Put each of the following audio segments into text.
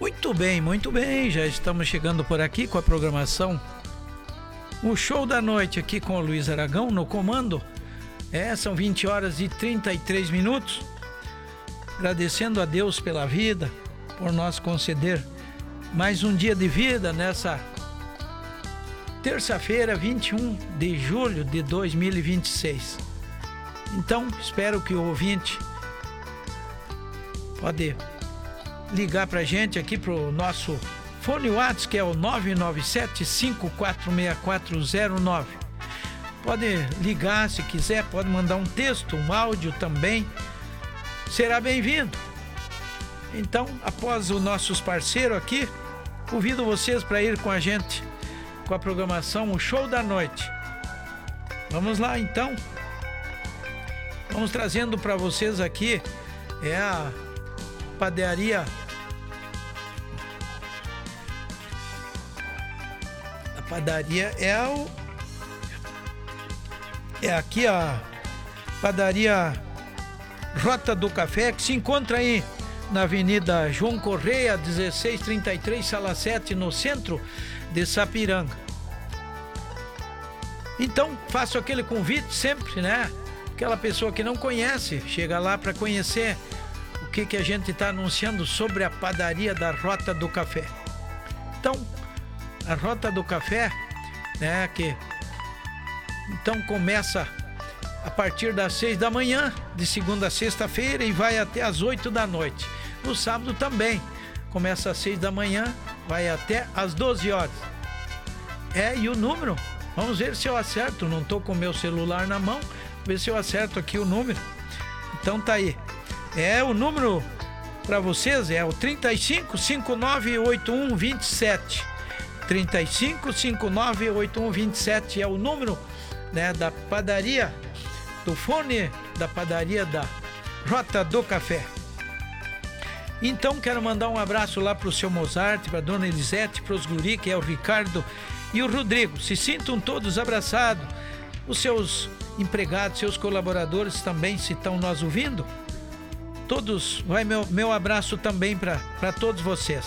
Muito bem, já estamos chegando por aqui com a programação. O show da noite aqui com o Luiz Aragão no comando. São 20 horas e 33 minutos. Agradecendo a Deus pela vida, por nos conceder mais um dia de vida nessa terça-feira, 21 de julho de 2026. Então, espero que o ouvinte pode ligar pra gente aqui pro nosso fone WhatsApp, que é o 997-546409. Pode ligar se quiser, pode mandar um texto, um áudio também. Será bem-vindo. Então, após os nossos parceiros aqui, convido vocês para ir com a gente, com a programação O Show da Noite. Vamos lá, então. Vamos trazendo para vocês aqui a padaria. A padaria é aqui a padaria Rota do Café, que se encontra aí na Avenida João Correia, 1633, Sala 7, no centro de Sapiranga. Então, faço aquele convite sempre, né? Aquela pessoa que não conhece, chega lá para conhecer o que a gente está anunciando sobre a padaria da Rota do Café. Então, a Rota do Café, né, que então começa a partir das 6 da manhã, de segunda a sexta-feira, e vai até às 8 da noite. No sábado também, começa às 6 da manhã, vai até às 12 horas. E o número, vamos ver se eu acerto, não estou com o meu celular na mão, ver se eu acerto aqui o número. Então tá aí. O número para vocês é o 35598127. 35598127 é o número, né, da padaria, do fone da padaria da Rota do Café. Então quero mandar um abraço lá pro seu Mozart, pra dona Elisete, pros guri, que é o Ricardo e o Rodrigo. Se sintam todos abraçados. Os seus empregados, seus colaboradores também, se estão nos ouvindo. Todos, vai meu abraço também para todos vocês.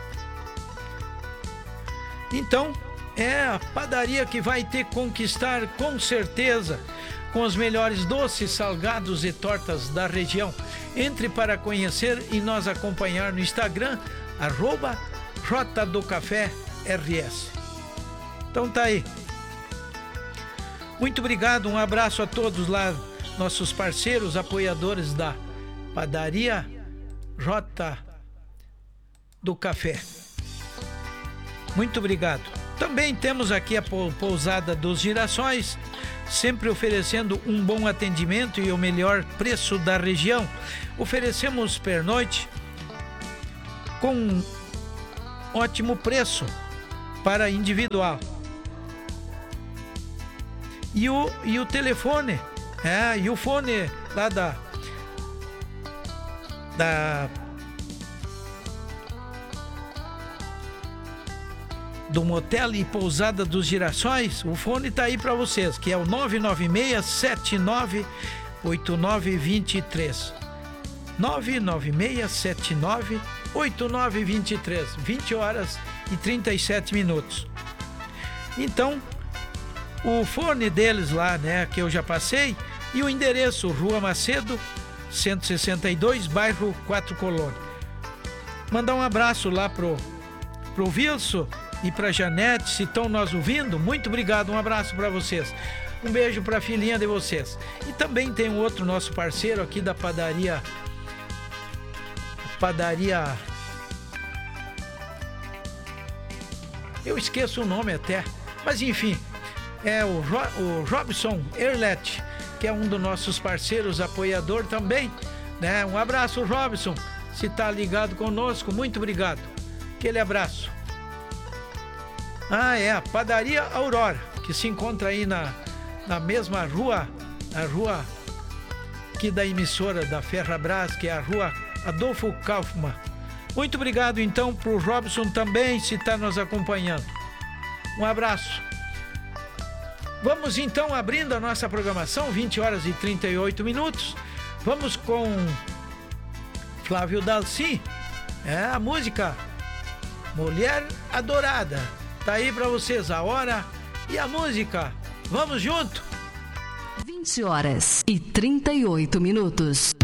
Então, é a padaria que vai te conquistar com certeza, com os melhores doces, salgados e tortas da região. Entre para conhecer e nos acompanhar no Instagram, @Rota do Café RS. Então tá aí. Muito obrigado, um abraço a todos lá, nossos parceiros, apoiadores da padaria Rota do Café. Muito obrigado. Também temos aqui a pousada dos Girassóis, sempre oferecendo um bom atendimento e o melhor preço da região. Oferecemos pernoite com ótimo preço para individual. E o telefone, e o fone lá do motel e pousada dos Girassóis, o fone tá aí para vocês, que é o 996798923. 996798923, 20 horas e 37 minutos. Então, o fone deles lá, né, que eu já passei, e o endereço, Rua Macedo, 162, bairro 4 Colônia. Mandar um abraço lá pro Wilson e pra Janete, se estão nos ouvindo, muito obrigado, um abraço para vocês. Um beijo pra filhinha de vocês. E também tem um outro nosso parceiro aqui da padaria. Eu esqueço o nome até, mas enfim, é o Robson Erlet, que é um dos nossos parceiros, apoiador também, né? Um abraço, Robson, se tá ligado conosco, muito obrigado. Aquele abraço. A padaria Aurora, que se encontra aí na mesma rua, a rua aqui da emissora da Ferrabras, que é a rua Adolfo Kaufmann. Muito obrigado então pro Robson também, se está nos acompanhando. Um abraço. Vamos então abrindo a nossa programação, 20 horas e 38 minutos. Vamos com Flávio Dalci, a música Mulher Adorada. Tá aí pra vocês a hora e a música. Vamos junto! 20h38.